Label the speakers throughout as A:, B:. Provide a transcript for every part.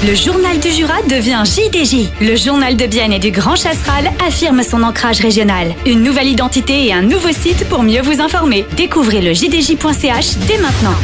A: Le journal du Jura devient JDJ. Le journal de Bienne et du Grand Chasseral affirme son ancrage régional. Une nouvelle identité et un nouveau site pour mieux vous informer. Découvrez le jdj.ch dès maintenant.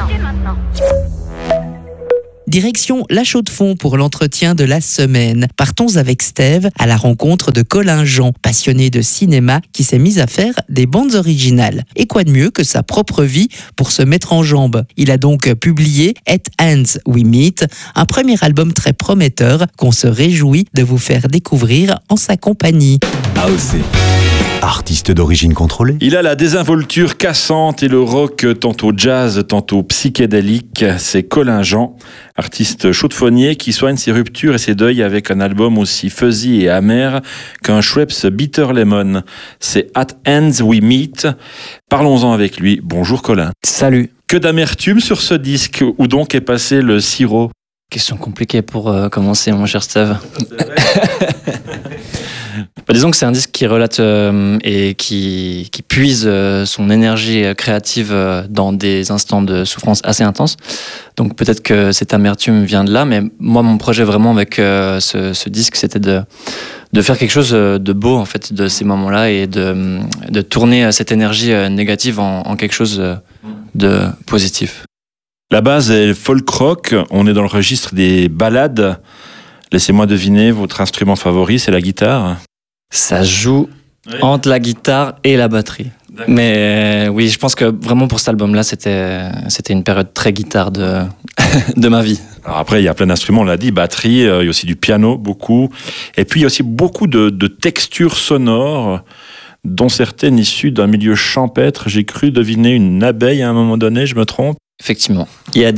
B: Direction La Chaux-de-Fonds pour l'entretien de la semaine. Partons avec Steve à la rencontre de Colin Jean, passionné de cinéma qui s'est mis à faire des bandes originales. Et quoi de mieux que sa propre vie pour se mettre en jambes. Il a donc publié At Ends We Meet, un premier album très prometteur qu'on se réjouit de vous faire découvrir en sa compagnie.
C: AOC. Artiste d'origine contrôlée.
D: Il a la désinvolture cassante et le rock tantôt jazz, tantôt psychédélique. C'est Colin Jean, artiste chaudefonnier qui soigne ses ruptures et ses deuils avec un album aussi fuzzy et amer qu'un Schweppes Bitter Lemon. C'est At Ends We Meet. Parlons-en avec lui. Bonjour Colin.
E: Salut.
D: Que d'amertume sur ce disque. Où donc est passé le sirop?
E: Question compliquée pour commencer, mon cher Steve. Disons que c'est un disque qui relate et qui puise son énergie créative dans des instants de souffrance assez intenses. Donc peut-être que cette amertume vient de là, mais moi mon projet vraiment avec ce disque, c'était de faire quelque chose de beau en fait de ces moments-là et de tourner cette énergie négative en quelque chose de positif.
D: La base est folk rock, on est dans le registre des ballades. Laissez-moi deviner, votre instrument favori, c'est la guitare?
E: Ça joue entre la guitare et la batterie. D'accord. Mais oui, je pense que vraiment pour cet album-là, c'était une période très guitare de ma vie.
D: Alors après, il y a plein d'instruments, on l'a dit, batterie, il y a aussi du piano, beaucoup. Et puis il y a aussi beaucoup de textures sonores, dont certaines issues d'un milieu champêtre. J'ai cru deviner une abeille à un moment donné, je me trompe?
E: Effectivement. Il y a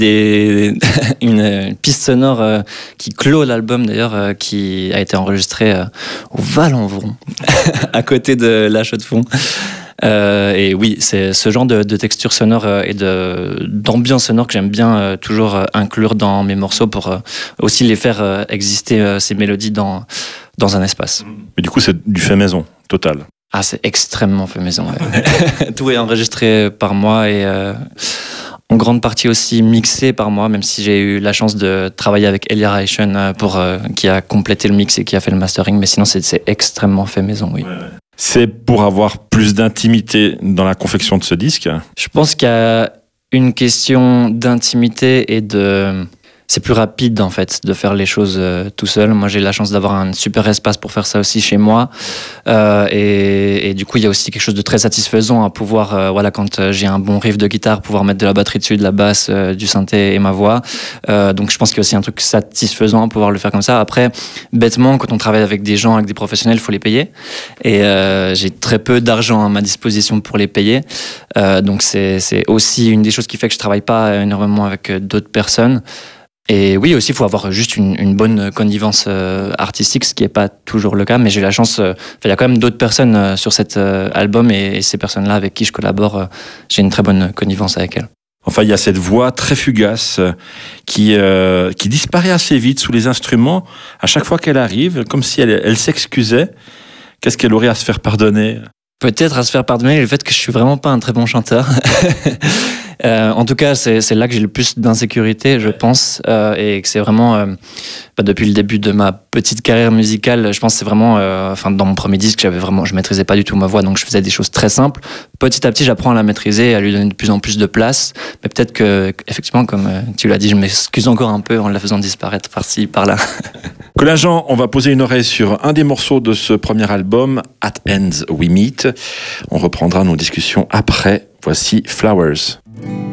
E: une piste sonore qui clôt l'album d'ailleurs, qui a été enregistrée au Val-en-Vron, à côté de La Chaux-de-Fonds. Et oui, c'est ce genre de texture sonore et d'ambiance sonore que j'aime bien toujours inclure dans mes morceaux pour aussi les faire exister ces mélodies dans un espace.
D: Mais du coup, c'est du fait maison, total.
E: Ah, c'est extrêmement fait maison. Ouais. Tout est enregistré par moi et en grande partie aussi mixé par moi, même si j'ai eu la chance de travailler avec Elia Reichen qui a complété le mix et qui a fait le mastering, mais sinon c'est extrêmement fait maison, oui.
D: C'est pour avoir plus d'intimité dans la confection de ce disque?
E: Je pense qu'il y a une question d'intimité et c'est plus rapide en fait de faire les choses tout seul. Moi j'ai la chance d'avoir un super espace pour faire ça aussi chez moi et du coup il y a aussi quelque chose de très satisfaisant à pouvoir quand j'ai un bon riff de guitare pouvoir mettre de la batterie dessus, de la basse, du synthé et ma voix. Donc je pense qu'il y a aussi un truc satisfaisant à pouvoir le faire comme ça. Après bêtement quand on travaille avec des gens, avec des professionnels, il faut les payer et j'ai très peu d'argent à ma disposition pour les payer. Donc c'est aussi une des choses qui fait que je travaille pas énormément avec d'autres personnes. Et oui, aussi, il faut avoir juste une bonne connivence artistique, ce qui n'est pas toujours le cas, mais j'ai la chance, il y a quand même d'autres personnes sur cet album, et ces personnes-là avec qui je collabore, j'ai une très bonne connivence avec elles.
D: Enfin, il y a cette voix très fugace qui disparaît assez vite sous les instruments, à chaque fois qu'elle arrive, comme si elle s'excusait. Qu'est-ce qu'elle aurait à se faire pardonner?
E: Peut-être à se faire pardonner le fait que je suis vraiment pas un très bon chanteur. En tout cas, c'est là que j'ai le plus d'insécurité, je pense, et que c'est vraiment, depuis le début de ma petite carrière musicale, je pense que c'est vraiment, dans mon premier disque, je maîtrisais pas du tout ma voix, donc je faisais des choses très simples. Petit à petit, j'apprends à la maîtriser et à lui donner de plus en plus de place, mais peut-être que, effectivement, comme tu l'as dit, je m'excuse encore un peu en la faisant disparaître par-ci, par-là.
D: Colin Jean, on va poser une oreille sur un des morceaux de ce premier album, At Ends We Meet. On reprendra nos discussions après. Voici Flowers.